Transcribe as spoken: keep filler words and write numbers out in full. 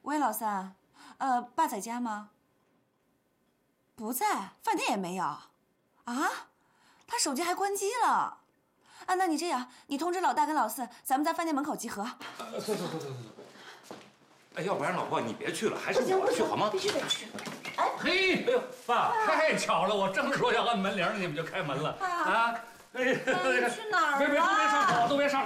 喂，老三，呃，爸在家吗？不在，饭店也没有。啊？他手机还关机了。啊，那你这样，你通知老大跟老四，咱们在饭店门口集合。 走走走走走走。哎，要不然老婆你别去了，还是我去好吗？ 必须得去。 哎，嘿，哎呦，爸，太巧了，我正说要按门铃，你们就开门了啊！哎， 去哪儿啊？ 别别都别上手，都别上。